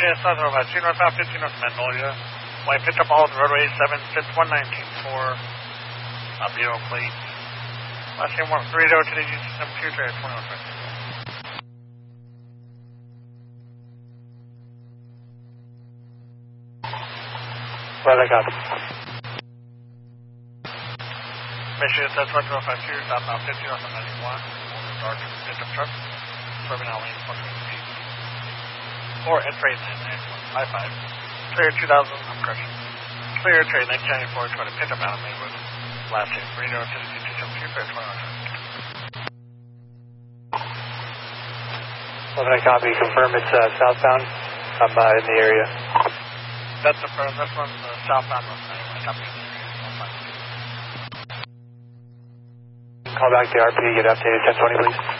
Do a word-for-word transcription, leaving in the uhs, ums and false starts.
Mission South Road five two, northbound fifteen North Magnolia. White picked up all the roadway seven six one nineteen four. Uh, Bureau plate. Last name one three zero to the seven two three twenty-one twenty. Well, I got it. Mission South Road five two, southbound fifteen North ninety-one. Dark pickup truck. Serving out lane one twenty-eight. Or at trade nine nine one five five. Clear two thousand, I'm correction. Clear trade nineteen ninety-four, twenty pick up out of Maywood. Last name three zero to the two seven two three twenty-one twenty. Well, I copy. Confirm it's uh, southbound. I'm uh, in the area. That's the firm. This one's uh, southbound. I copy. Call back to R P, get updated ten twenty, please.